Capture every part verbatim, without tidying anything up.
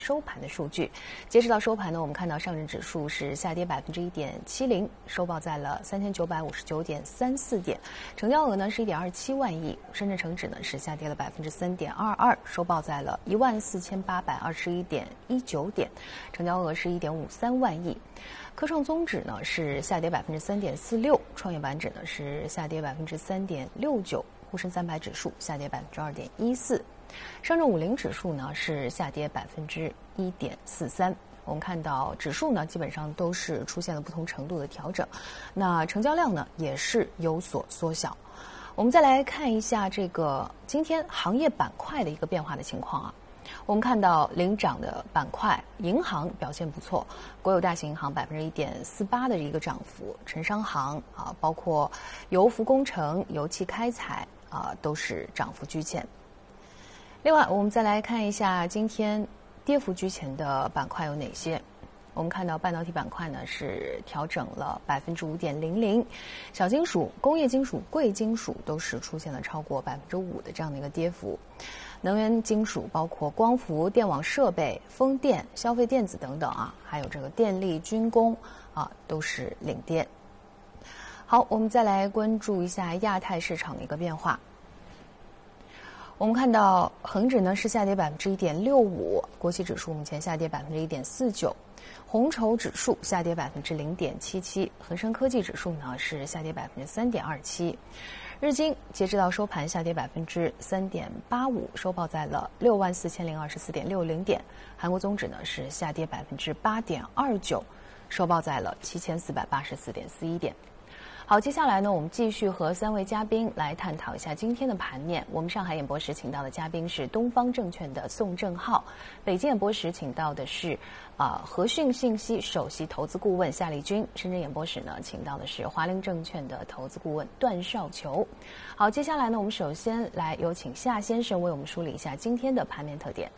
收盘的数据，截止到收盘呢，我们看到上证指数是下跌百分之一点七零，收报在了三千九百五十九点三四点，成交额呢是一点二七万亿。深圳成指呢是下跌了百分之三点二二，收报在了一万四千八百二十一点一九点，成交额是一点五三万亿。科创综指呢是下跌百分之三点四六，创业板指呢是下跌百分之三点六九，沪深三百指数下跌百分之二点一四。上证五零指数呢是下跌百分之一点四三，我们看到指数呢基本上都是出现了不同程度的调整，那成交量呢也是有所缩小。我们再来看一下这个今天行业板块的一个变化的情况啊。我们看到领涨的板块，银行表现不错，国有大型银行百分之一点四八的一个涨幅，城商行啊，包括油服工程、油气开采啊，都是涨幅居前。另外，我们再来看一下今天跌幅居前的板块有哪些。我们看到半导体板块呢是调整了百分之五点零零，小金属、工业金属、贵金属都是出现了超过百分之五的这样的一个跌幅。能源金属包括光伏、电网设备、风电、消费电子等等啊，还有这个电力、军工啊，都是领跌。好，我们再来关注一下亚太市场的一个变化。我们看到恒指呢是下跌百分之一点六五，国企指数目前下跌百分之一点四九，红筹指数下跌百分之零点七七，恒生科技指数呢是下跌百分之三点二七。日经截止到收盘下跌百分之三点八五，收报在了六万四千零二十四点六零点。韩国综指呢是下跌百分之八点二九，收报在了七千四百八十四点四一点。好，接下来呢，我们继续和三位嘉宾来探讨一下今天的盘面。我们上海演播室请到的嘉宾是东方证券的宋正浩，北京演播室请到的是啊、呃、和讯信息首席投资顾问夏立军，深圳演播室呢请到的是华菱证券的投资顾问段少球。好，接下来呢，我们首先来有请夏先生为我们梳理一下今天的盘面特点。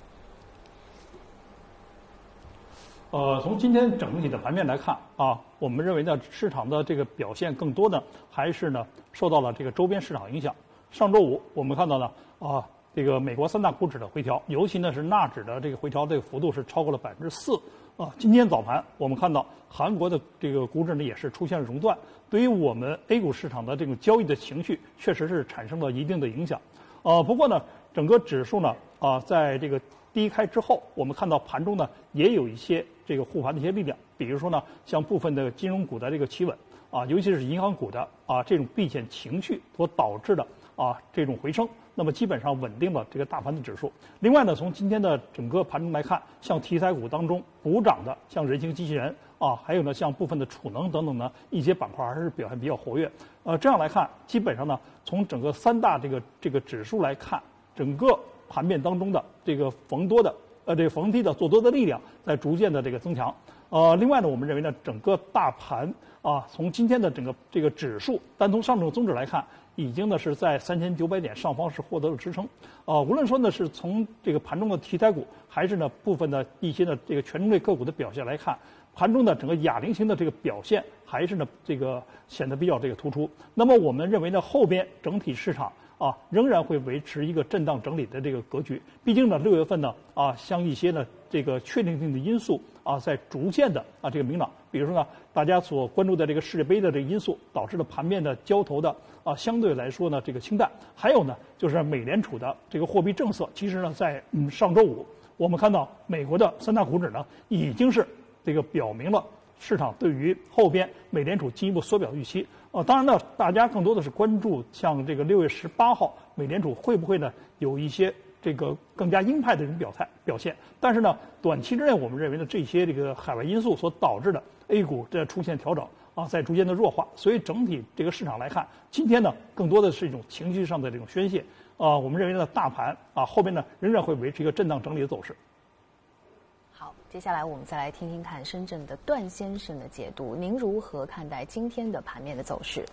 呃，从今天整体的盘面来看啊，我们认为呢，市场的这个表现更多呢，还是呢受到了这个周边市场影响。上周五我们看到呢，啊，这个美国三大股指的回调，尤其呢是纳指的这个回调，这个幅度是超过了百分之四啊。今天早盘我们看到韩国的这个股指呢也是出现了熔断，对于我们 A 股市场的这种交易的情绪，确实是产生了一定的影响。呃，不过呢，整个指数呢啊，在这个低开之后，我们看到盘中呢也有一些这个护盘的一些力量，比如说呢，像部分的金融股的这个企稳啊，尤其是银行股的啊这种避险情绪所导致的啊这种回升，那么基本上稳定了这个大盘的指数。另外呢，从今天的整个盘中来看，像题材股当中补涨的，像人形机器人啊，还有呢像部分的储能等等呢一些板块还是表现比较活跃。呃，这样来看，基本上呢从整个三大这个这个指数来看，整个盘面当中的这个逢多的呃这个逢低的做多的力量在逐渐的这个增强。呃，另外呢，我们认为呢，整个大盘啊，从今天的整个这个指数，单从上证综指来看，已经呢是在三千九百点上方是获得了支撑。呃，无论说呢是从这个盘中的题材股，还是呢部分的一些的这个权重类个股的表现来看，盘中的整个哑铃型的这个表现还是呢这个显得比较这个突出。那么我们认为呢，后边整体市场啊，仍然会维持一个震荡整理的这个格局。毕竟呢，六月份呢，啊，像一些呢这个确定性的因素啊，在逐渐的啊这个明朗。比如说呢，大家所关注的这个世界杯的这个因素，导致了盘面的交投的啊相对来说呢这个清淡。还有呢，就是美联储的这个货币政策，其实呢在嗯上周五，我们看到美国的三大股指呢已经是这个表明了市场对于后边美联储进一步缩表预期。呃，当然呢，大家更多的是关注像这个六月十八号美联储会不会呢有一些这个更加鹰派的这种表态表现。但是呢，短期之内我们认为呢，这些这个海外因素所导致的 A 股在出现调整啊，在逐渐的弱化，所以整体这个市场来看，今天呢更多的是一种情绪上的这种宣泄。啊，我们认为呢，大盘啊后边呢仍然会维持一个震荡整理的走势。 好，接下来我们再来听听看深圳的段先生的解读，您如何看待今天的盘面的走势？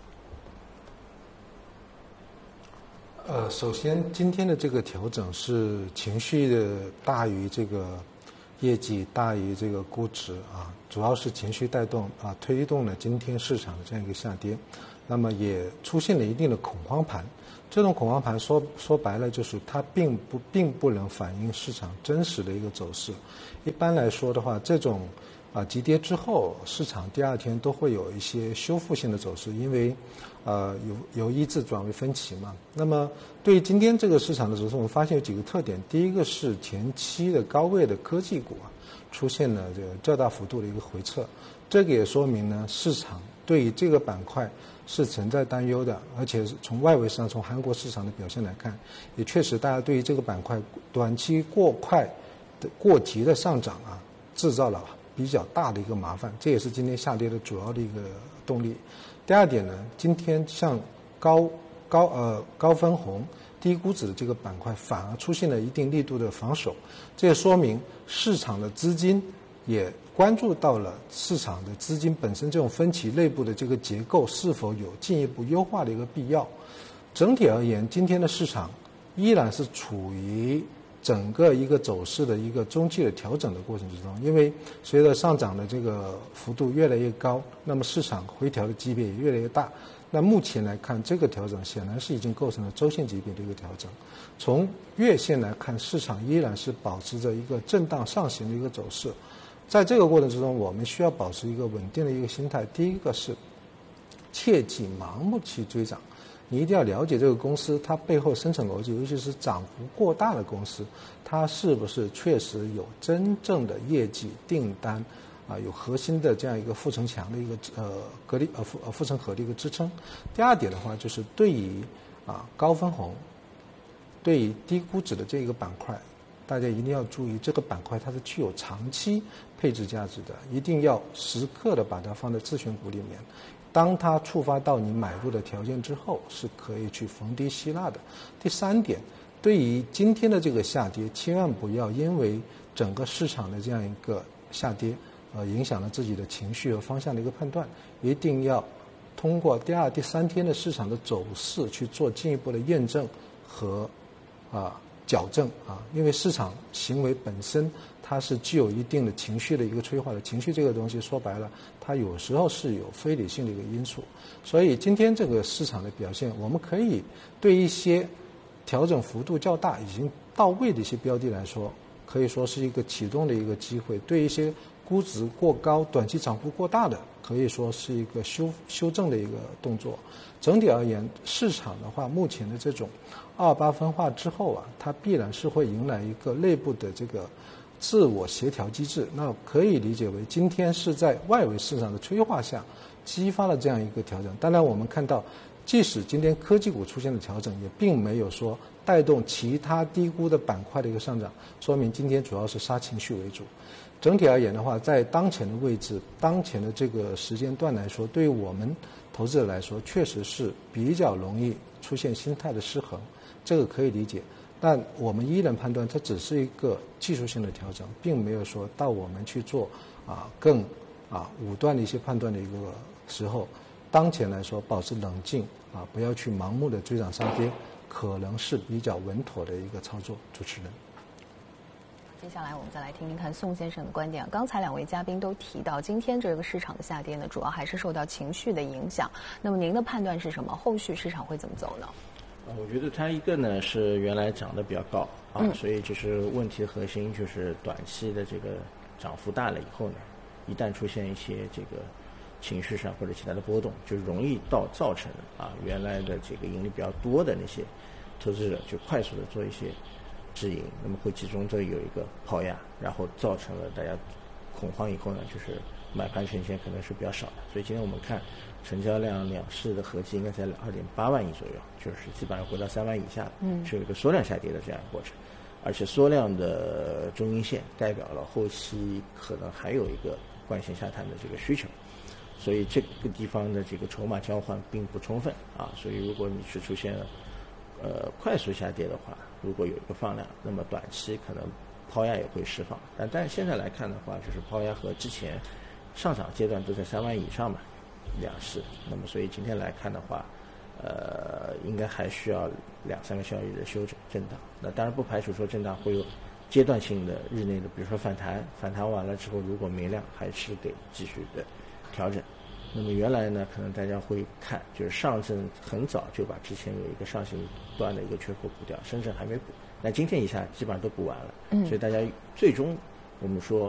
呃，首先今天的这个调整是情绪的大于这个业绩大于这个估值啊，主要是情绪带动啊，推动了今天市场的这样一个下跌。 那么也出现了一定的恐慌盘。这种恐慌盘说说白了就是它并不并不能反映市场真实的一个走势。一般来说的话，这种啊急跌之后，市场第二天都会有一些修复性的走势，因为呃由由一致转为分歧嘛。那么对于今天这个市场的走势，我们发现有几个特点。第一个是前期的高位的科技股啊出现了这个较大幅度的一个回撤，这个也说明呢市场对于这个板块是存在担忧的，而且从外围市场、从韩国市场的表现来看，也确实大家对于这个板块短期过快的、过急的上涨啊，制造了比较大的一个麻烦，这也是今天下跌的主要的一个动力。第二点呢，今天像高高呃高分红、低估值的这个板块反而出现了一定力度的防守，这也说明市场的资金也关注到了市场的资金本身这种分歧内部的这个结构是否有进一步优化的一个必要。整体而言，今天的市场依然是处于整个一个走势的一个中期的调整的过程之中，因为随着上涨的这个幅度越来越高，那么市场回调的级别也越来越大。那目前来看，这个调整显然是已经构成了周线级别的一个调整。从月线来看，市场依然是保持着一个震荡上行的一个走势。在这个过程之中，我们需要保持一个稳定的一个心态。第一个是切忌盲目去追涨，你一定要了解这个公司它背后深层逻辑，尤其是涨幅过大的公司，它是不是确实有真正的业绩订单啊，有核心的这样一个护城墙的一个呃格力呃护呃护城河的一个支撑。第二点的话，就是对于啊高分红、对于低估值的这个板块，大家一定要注意，这个板块它是具有长期配置价值的，一定要时刻的把它放在自选股里面。当它触发到你买入的条件之后，是可以去逢低吸纳的。第三点，对于今天的这个下跌，千万不要因为整个市场的这样一个下跌，呃，影响了自己的情绪和方向的一个判断，一定要通过第二、第三天的市场的走势去做进一步的验证和啊。矫正啊，因为市场行为本身它是具有一定的情绪的一个催化的，情绪这个东西说白了，它有时候是有非理性的一个因素。所以今天这个市场的表现，我们可以对一些调整幅度较大、已经到位的一些标的来说，可以说是一个启动的一个机会；对一些估值过高、短期涨幅过大的，可以说是一个修修正的一个动作。整体而言，市场的话，目前的这种二八分化之后啊，它必然是会迎来一个内部的这个自我协调机制。那可以理解为，今天是在外围市场的催化下激发了这样一个调整。当然，我们看到，即使今天科技股出现了调整，也并没有说带动其他低估的板块的一个上涨，说明今天主要是杀情绪为主。整体而言的话，在当前的位置、当前的这个时间段来说，对于我们投资者来说，确实是比较容易出现心态的失衡，这个可以理解。但我们依然判断，它只是一个技术性的调整，并没有说到我们去做啊更啊武断的一些判断的一个时候。当前来说，保持冷静啊，不要去盲目的追涨杀跌，可能是比较稳妥的一个操作。主持人。 接下来我们再来听听看宋先生的观点。刚才两位嘉宾都提到，今天这个市场的下跌呢，主要还是受到情绪的影响。那么您的判断是什么？后续市场会怎么走呢？ 呃，我觉得它一个呢是原来涨得比较高啊， 嗯、 所以就是问题核心就是短期的这个涨幅大了以后呢，一旦出现一些这个情绪上或者其他的波动，就容易到造成啊原来的这个盈利比较多的那些投资者就快速的做一些止盈，那么会集中这有一个抛压，然后造成了大家恐慌以后呢，就是买盘呈现可能是比较少的。所以今天我们看成交量两市的合计应该在二点八万亿左右，就是基本上回到三万以下，嗯，是有一个缩量下跌的这样一个过程。而且缩量的中阴线代表了后期可能还有一个惯性下探的这个需求，所以这个地方的这个筹码交换并不充分啊。所以如果你是出现了呃快速下跌的话，如果有一个放量，那么短期可能抛压也会释放。但但是现在来看的话，就是抛压和之前上涨阶段都在三万以上嘛，两市。那么所以今天来看的话，呃，应该还需要两三个交易日的修整震荡。那当然不排除说震荡会有阶段性的日内的，比如说反弹，反弹完了之后，如果没量，还是得继续的调整。 那么原来呢，可能大家会看，就是上证很早就把之前有一个上行端的一个缺口补掉，深圳还没补，那今天一下基本上都补完了， 嗯， 所以大家最终我们说